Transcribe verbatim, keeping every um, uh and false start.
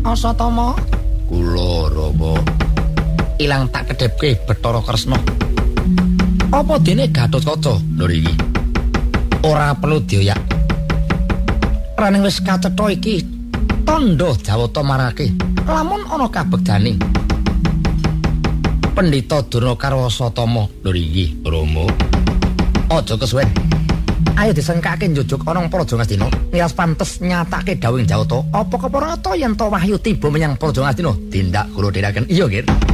Asatama. Kula Rama. Ilang tak kedhepke Bathara Kresna. Apa dene Gatotkaca lho iki? Ora perlu dioyak. Raning wis kacetha iki tandha Jawata marake. Lamun ana kabegdaning Pendhita Durna karo Asatama lho iki, Rama. Aja kesuwen. Ayo disengkake njujuk ana Praja Ngastina. Nias pantes nyatake dawuhing Jawata. Apa keparata yen to wahyu tiba menyang Praja Ngastina? Tindak kula dherekaken. Iya, Nggih.